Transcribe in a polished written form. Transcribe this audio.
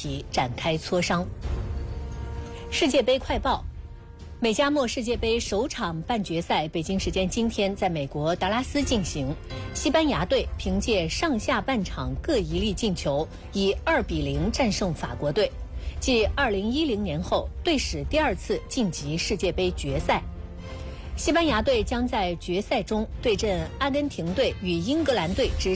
题展开磋商。世界杯快报：美加墨世界杯首场半决赛，北京时间今天在美国达拉斯进行。西班牙队凭借上下半场各一粒进球，以2-0战胜法国队，继2010年后队史第2次晋级世界杯决赛。西班牙队将在决赛中对阵阿根廷队与英格兰队之